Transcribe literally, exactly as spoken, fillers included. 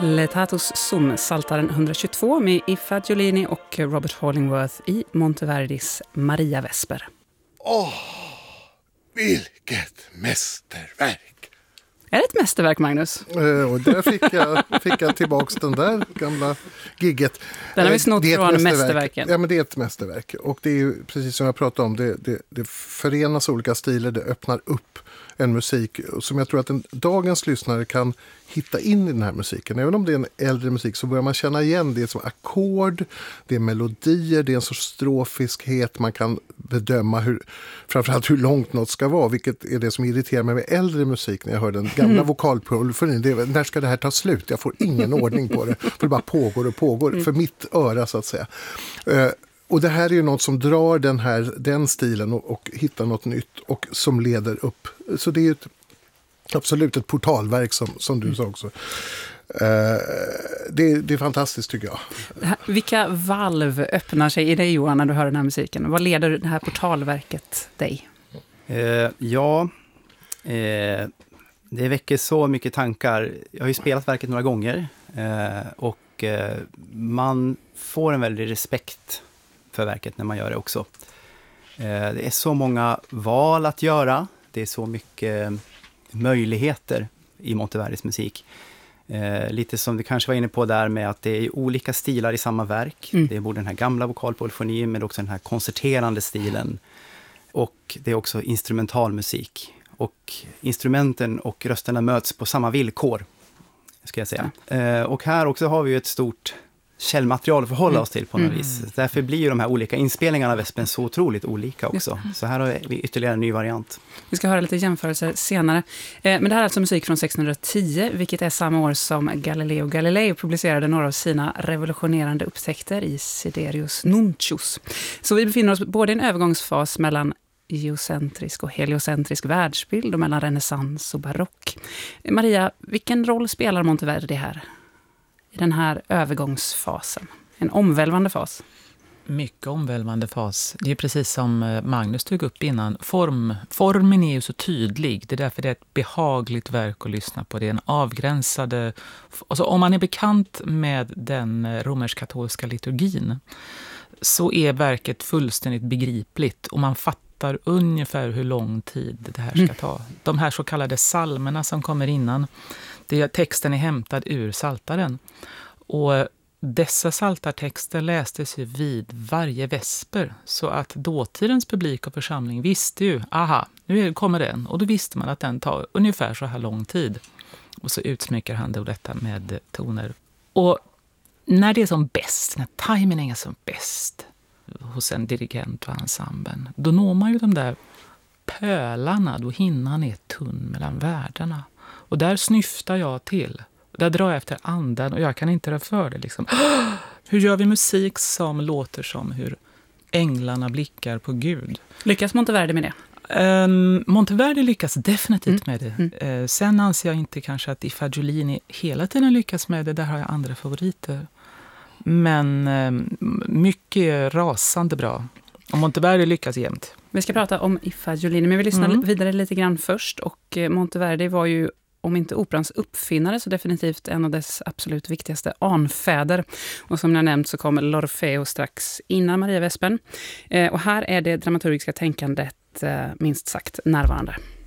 Letatus Sum, Psaltaren etthundratjugotvå med Iffa Giolini och Robert Hollingworth i Monteverdis Maria Vesper. Åh, oh, vilket mästerverk! Är det ett mästerverk, Magnus? Uh, och där fick jag, fick jag tillbaks den där gamla gigget. Den har vi snott uh, från mästerverken. Ja, men det är ett mästerverk. Och det är ju, precis som jag pratade om, det, det, det förenas olika stilar, det öppnar upp en musik som jag tror att en, dagens lyssnare kan hitta in i den här musiken. Även om det är en äldre musik så börjar man känna igen det som ackord, det är melodier, det är en sorts strofiskhet, man kan bedöma hur, framförallt hur långt något ska vara, vilket är det som irriterar mig med äldre musik när jag hör den gamla mm. vokalpulfen. När ska det här ta slut? Jag får ingen ordning på det, för det bara pågår och pågår mm. för mitt öra så att säga. Uh, Och det här är ju något som drar den här den stilen och, och hittar något nytt och som leder upp. Så det är ju ett, absolut ett portalverk som, som du sa också. Uh, det, det är fantastiskt tycker jag. Vilka valv öppnar sig i dig, Johan, när du hör den här musiken? Vad leder det här portalverket dig? Uh, ja, uh, det väcker så mycket tankar. Jag har ju spelat verket några gånger uh, och uh, man får en väldig respekt för verket när man gör det också. Det är så många val att göra. Det är så mycket möjligheter i Monteverdis musik. Lite som vi kanske var inne på där med att det är olika stilar i samma verk. Mm. Det är både den här gamla vokalpolyfonin men också den här koncerterande stilen. Och det är också instrumentalmusik. Och instrumenten och rösterna möts på samma villkor, ska jag säga. Ja. Och här också har vi ju ett stort källmaterial att förhålla oss till på något mm. vis. Därför blir ju de här olika inspelningarna av Vespen så otroligt olika också. Så här har vi ytterligare en ny variant. Vi ska höra lite jämförelser senare. Men det här är alltså musik från sextonhundratio, vilket är samma år som Galileo Galilei publicerade några av sina revolutionerande upptäckter i Siderius Nuncius. Så vi befinner oss både i en övergångsfas mellan geocentrisk och heliocentrisk världsbild och mellan renässans och barock. Maria, vilken roll spelar Monteverdi här? I den här övergångsfasen. En omvälvande fas. Mycket omvälvande fas. Det är precis som Magnus tog upp innan. Form, formen är ju så tydlig. Det är därför det är ett behagligt verk att lyssna på. Det är en avgränsade... Alltså om man är bekant med den romersk-katolska liturgin så är verket fullständigt begripligt och man fattar ungefär hur lång tid det här ska ta. De här så kallade psalmerna som kommer innan, det, texten är hämtad ur Psaltaren. Och dessa psaltartexter lästes ju vid varje vesper så att dåtidens publik och församling visste ju, aha, nu kommer den. Och då visste man att den tar ungefär så här lång tid. Och så utsmyckar han då detta med toner. Och när det är som bäst, när timingen är som bäst hos en dirigent och ensemblen, då når man ju de där pölarna, då hinnan är tunn mellan världarna. Och där snyftar jag till. Där drar jag efter andan och jag kan inte röra för det. Liksom. Hur gör vi musik som låter som hur änglarna blickar på Gud? Lyckas Monteverdi med det? Um, Monteverdi lyckas definitivt mm. med det. Mm. Uh, sen anser jag inte kanske att Iffa Giolini hela tiden lyckas med det. Där har jag andra favoriter. Men um, mycket är rasande bra. Och Monteverdi lyckas jämt. Vi ska prata om Iffa Giolini, men vi lyssnar mm. vidare lite grann först. Och Monteverdi var ju, om inte operans uppfinnare, så definitivt en av dess absolut viktigaste anfäder. Och som jag nämnt så kommer L'Orfeo strax innan Maria Vespen. Eh, och här är det dramaturgiska tänkandet eh, minst sagt närvarande.